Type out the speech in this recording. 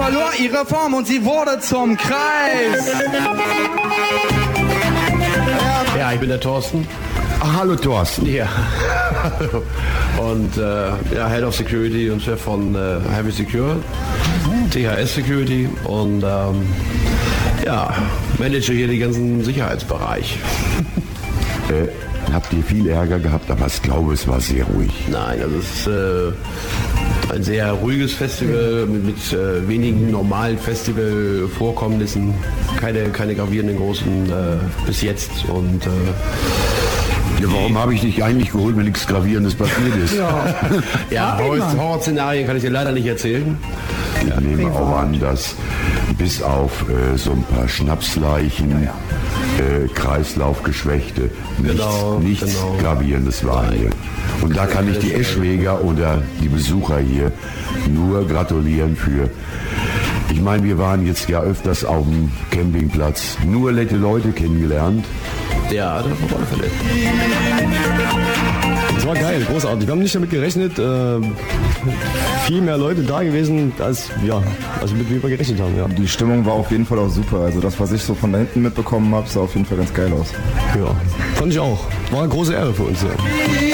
verlor ihre Form und sie wurde zum Kreis. Ja, ich bin der Thorsten. Ach, hallo Thorsten. Ja. Und Head of Security und Chef von Heavy Secure, THS Security und manage hier den ganzen Sicherheitsbereich. Habt ihr viel Ärger gehabt, aber ich glaube, es war sehr ruhig. Nein, also es ist ein sehr ruhiges Festival mit wenigen normalen Festivalvorkommnissen, keine gravierenden großen bis jetzt und ja, warum habe ich dich eigentlich geholt, wenn nichts Gravierendes passiert ist? Ja, Horrorszenarien kann ich dir leider nicht erzählen. Ich nehme auch an, dass bis auf so ein paar Schnapsleichen, Kreislaufgeschwächte, nichts Gravierendes war hier. Und da kann ich die Eschwäger oder die Besucher hier nur gratulieren für. Ich meine, wir waren jetzt ja öfters auf dem Campingplatz, nur nette Leute kennengelernt. Ja, das war auf alle Fälle. Das war geil, großartig. Wir haben nicht damit gerechnet, viel mehr Leute da gewesen, als mit wie wir gerechnet haben. Ja. Die Stimmung war auf jeden Fall auch super. Also das, was ich so von da hinten mitbekommen habe, sah auf jeden Fall ganz geil aus. Ja, fand ich auch. War eine große Ehre für uns. Ja.